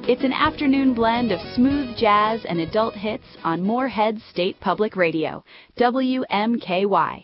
It's an afternoon blend of smooth jazz and adult hits on Morehead State Public Radio, WMKY.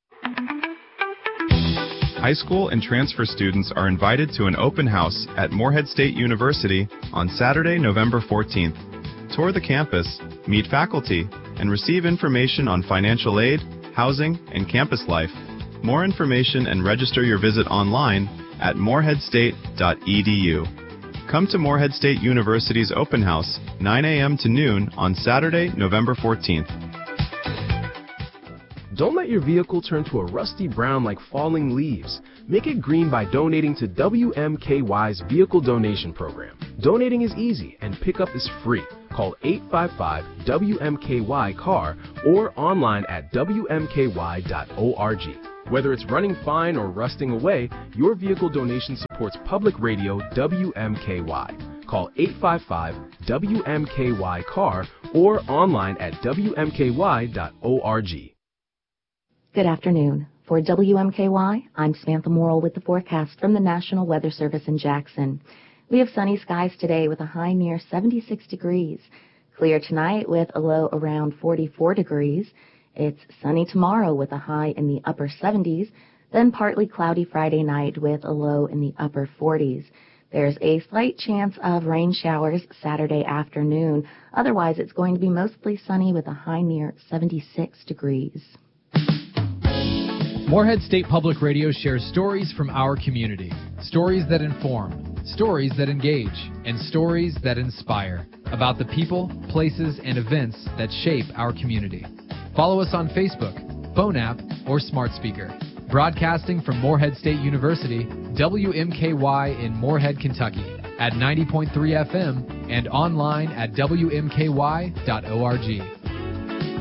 High school and transfer students are invited to an open house at Morehead State University on Saturday, November 14th. Tour the campus, meet faculty, and receive information on financial aid, housing, and campus life. More information and register your visit online at moreheadstate.edu. Come to Morehead State University's open house, 9 a.m. to noon on Saturday, November 14th. Don't let your vehicle turn to a rusty brown like falling leaves. Make it green by donating to WMKY's Vehicle Donation Program. Donating is easy and pickup is free. Call 855-WMKY-CAR or online at WMKY.org. Whether it's running fine or rusting away, your vehicle donation supports public radio WMKY. Call 855-WMKY-CAR or online at WMKY.org. Good afternoon. For WMKY, I'm Samantha Morrill with the forecast from the National Weather Service in Jackson. We have sunny skies today with a high near 76 degrees. Clear tonight with a low around 44 degrees. It's sunny tomorrow with a high in the upper 70s, then partly cloudy Friday night with a low in the upper 40s. There's a slight chance of rain showers Saturday afternoon. Otherwise, it's going to be mostly sunny with a high near 76 degrees. Morehead State Public Radio shares stories from our community. Stories that inform, stories that engage, and stories that inspire about the people, places, and events that shape our community. Follow us on Facebook, phone app, or smart speaker. Broadcasting from Morehead State University, WMKY in Morehead, Kentucky, at 90.3 FM and online at WMKY.org.